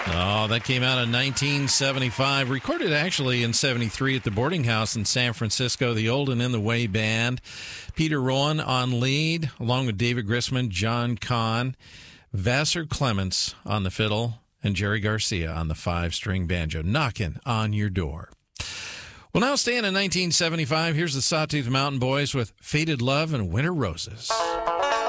Oh, that came out in 1975. Recorded actually in 73 at the boarding house in San Francisco. The Old and In the Way Band. Peter Rowan on lead, along with David Grisman, John Kahn, Vassar Clements on the fiddle, and Jerry Garcia on the 5-string banjo. Knocking on Your Door. Well, now staying in 1975, here's the Sawtooth Mountain Boys with Faded Love and Winter Roses.